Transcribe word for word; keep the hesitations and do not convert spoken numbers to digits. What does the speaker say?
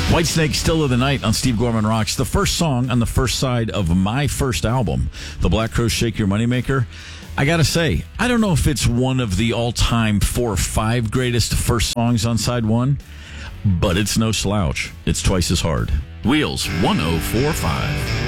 Whitesnake, Still of the Night on Steve Gorman Rocks. The first song on the first side of my first album, The Black Crowes Shake Your Moneymaker. I gotta say, I don't know if it's one of the all-time four or five greatest first songs on side one, but it's no slouch. It's twice as hard. Wheels, one oh four point five.